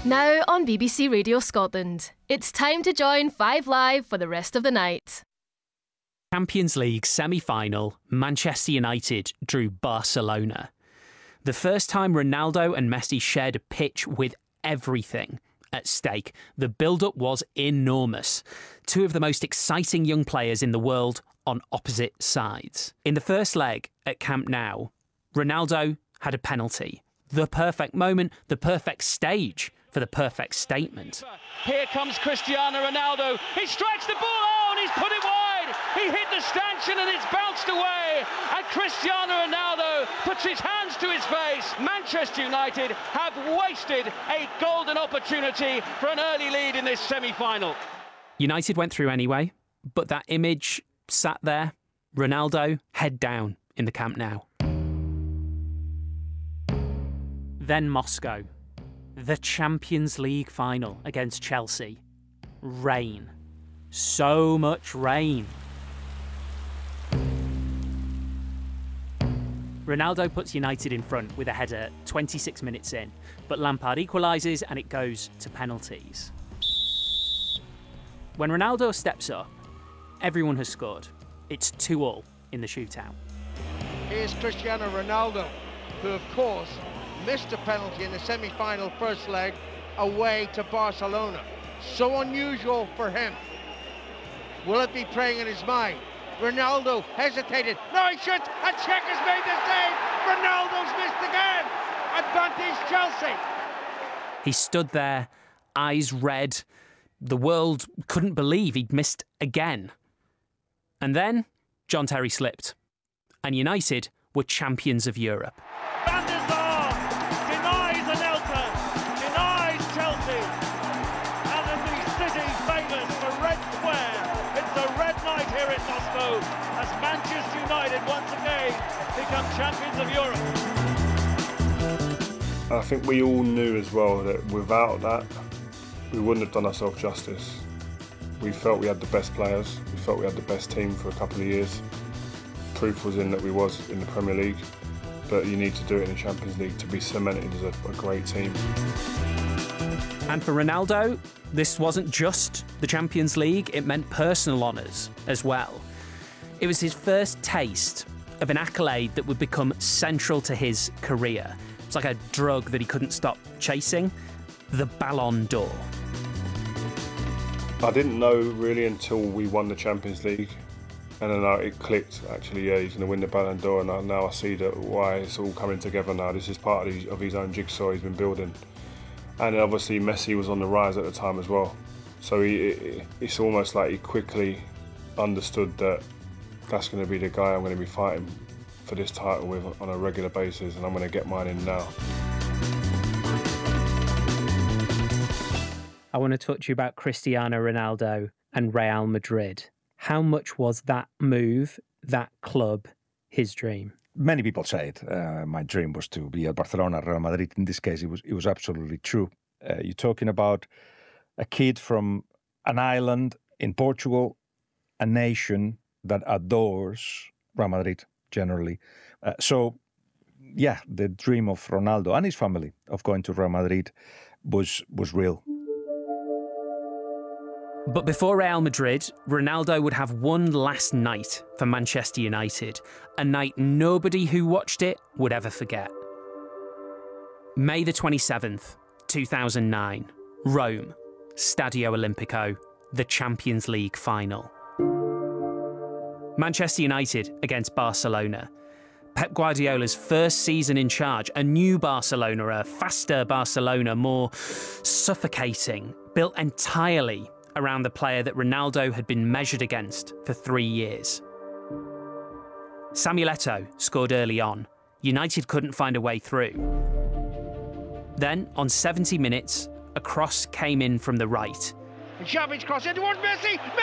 Now on BBC Radio Scotland, it's time to join 5 Live for the rest of the night. Champions League semi-final, Manchester United drew Barcelona. The first time Ronaldo and Messi shared a pitch with everything at stake. The build-up was enormous. Two of the most exciting young players in the world on opposite sides. In the first leg at Camp Nou, Ronaldo had a penalty. The perfect moment, the perfect stage for the perfect statement. Here comes Cristiano Ronaldo. He strikes the ball out and he's put it wide. He hit the stanchion and it's bounced away. And Cristiano Ronaldo puts his hands to his face. Manchester United have wasted a golden opportunity for an early lead in this semi-final. United went through anyway, but that image sat there. Ronaldo head down in the Camp Nou. Then Moscow. The Champions League final against Chelsea. Rain. So much rain. Ronaldo puts United in front with a header 26 minutes in, but Lampard equalises and it goes to penalties. When Ronaldo steps up, everyone has scored. It's 2-2 in the shootout. Here's Cristiano Ronaldo, who of course missed a penalty in the semi-final first leg away to Barcelona. So unusual for him. Will it be playing in his mind? Ronaldo hesitated. No, he shoots, and Cech has made the save. Ronaldo's missed again. Advantage Chelsea. He stood there, eyes red. The world couldn't believe he'd missed again. And then John Terry slipped, and United were champions of Europe. Van der Sar denies Anelka, denies Chelsea, and as the city famous for Red Square, it's a red night here in Moscow as Manchester United once again become champions of Europe. I think we all knew as well that without that, we wouldn't have done ourselves justice. We felt we had the best players, we felt we had the best team for a couple of years. Proof was in that we was in the Premier League, but you need to do it in the Champions League to be cemented as a great team. And for Ronaldo, this wasn't just the Champions League, it meant personal honours as well. It was his first taste of an accolade that would become central to his career. It's like a drug that he couldn't stop chasing, the Ballon d'Or. I didn't know really until we won the Champions League, and then it clicked, actually, yeah, he's going to win the Ballon d'Or, and now I see that why it's all coming together now. This is part of his own jigsaw he's been building. And obviously Messi was on the rise at the time as well. So it's almost like he quickly understood that that's going to be the guy I'm going to be fighting for this title with on a regular basis, and I'm going to get mine in now. I want to talk to you about Cristiano Ronaldo and Real Madrid. How much was that move, that club, his dream? Many people say it. My dream was to be at Barcelona, Real Madrid. In this case, it was absolutely true. You're talking about a kid from an island in Portugal, a nation that adores Real Madrid generally. So, the dream of Ronaldo and his family of going to Real Madrid was real. But before Real Madrid, Ronaldo would have one last night for Manchester United, a night nobody who watched it would ever forget. May the 27th, 2009, Rome, Stadio Olimpico, the Champions League final. Manchester United against Barcelona. Pep Guardiola's first season in charge, a new Barcelona, a faster Barcelona, more suffocating, built entirely around the player that Ronaldo had been measured against for 3 years. Samuel Eto'o scored early on. United couldn't find a way through. Then, on 70 minutes, a cross came in from the right. Xavi's cross in towards Messi.